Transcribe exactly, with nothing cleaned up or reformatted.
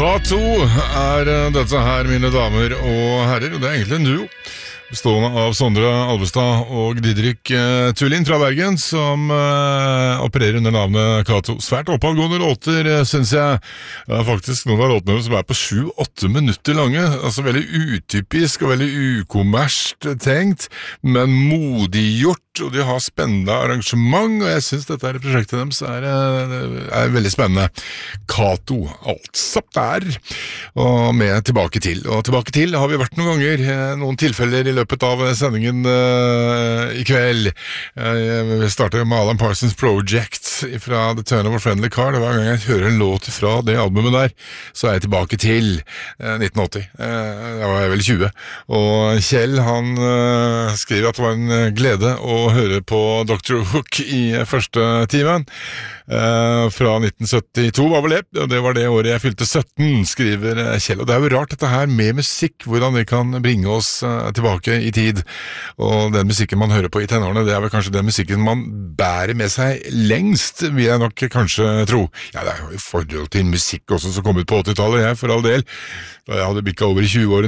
K to er dette her, mine damer og herrer, og det er egentlig en duo bestående av Sondre Alvestad og Didrik uh, Tullin fra Bergen, som uh, opererer under navnet K to. Svært oppavgående låter, uh, synes jeg. Det er faktisk noen av låtene som er på sju åtte minutter lange, altså veldig utypisk og veldig ukommerst tenkt, men modiggjort, og de har spennende arrangement, og jeg synes dette her prosjektet deres er, er veldig spennende. K to, altså der, og med tilbake til. Og tilbake til har vi vært noen ganger, noen tilfeller i løpet av sendingen uh, i kveld. Uh, vi startet med Alan Parsons Project fra The Turn of a Friendly Car. Det var en gang jeg hører en låt fra det albumet der, så er jeg tilbake til uh, nitten åtti. Uh, da var jeg vel tjue. Og Kjell, han uh, skriver at det var en glede å høre på doktor Hook i første timen uh, fra nitten syttito var vel det, og det var det året jeg fylte sytten, skriver Kjell. Og det er jo rart dette her med musikk, hvordan det kan bringe oss uh, tilbake i tid, og den musikken man hører på i tenårene, det er vel kanskje den musikken man bærer med seg lengst, vil jeg nok kanskje tro. Ja, det er jo i forhold til musikk også som kom ut på åttitallet, jeg for all del, da jeg hadde bikket over i tjue-årene,